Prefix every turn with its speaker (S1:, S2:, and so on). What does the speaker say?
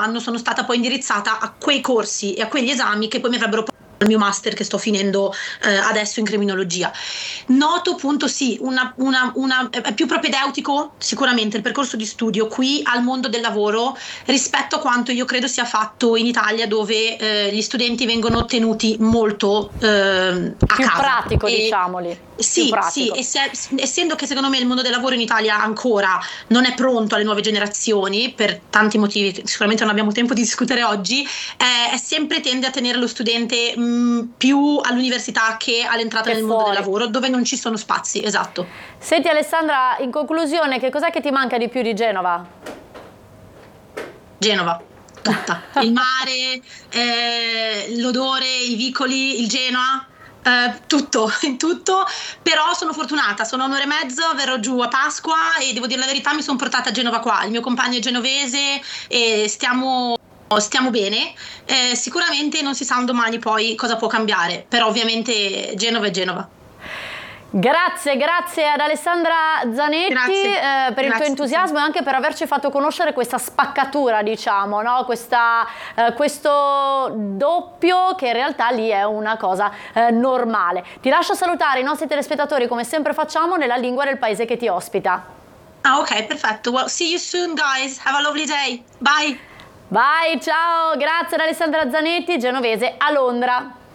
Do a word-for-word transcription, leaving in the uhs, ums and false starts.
S1: anno sono stata poi indirizzata a quei corsi e a quegli esami che poi mi avrebbero portato al mio master che sto finendo eh, adesso in criminologia. Noto appunto sì, una, una, una, è più propedeutico sicuramente il percorso di studio qui al mondo del lavoro rispetto a quanto io credo sia fatto in Italia, dove eh, gli studenti vengono tenuti molto eh, a
S2: più
S1: casa.
S2: pratico,
S1: E,
S2: diciamoli.
S1: Sì, sì, e se, essendo che secondo me il mondo del lavoro in Italia ancora non è pronto alle nuove generazioni, per tanti motivi che sicuramente non abbiamo tempo di discutere oggi, eh, è sempre tende a tenere lo studente mh, più all'università che all'entrata
S2: Che
S1: nel mondo del
S2: fuori.
S1: lavoro, dove non ci sono spazi, esatto.
S2: Senti Alessandra, in conclusione, che cos'è che ti manca di più di Genova?
S1: Genova, tutta. Il mare, eh, l'odore, i vicoli, il Genoa. Uh, tutto, in tutto, però sono fortunata, sono un'ora e mezzo, verrò giù a Pasqua e devo dire la verità, mi sono portata a Genova qua, il mio compagno è genovese e stiamo, stiamo bene, eh, sicuramente non si sa un domani poi cosa può cambiare, però ovviamente Genova è Genova.
S2: Grazie, grazie ad Alessandra Zanetti eh, per
S1: grazie,
S2: il tuo entusiasmo
S1: sì.
S2: e anche per averci fatto conoscere questa spaccatura, diciamo, no? Questa, eh, questo doppio che in realtà lì è una cosa eh, normale. Ti lascio salutare i nostri telespettatori come sempre facciamo nella lingua del paese che ti ospita.
S1: Ah, ok, perfetto. Well, see you soon guys. Have a lovely day. Bye.
S2: Bye, ciao, grazie ad Alessandra Zanetti, genovese a Londra.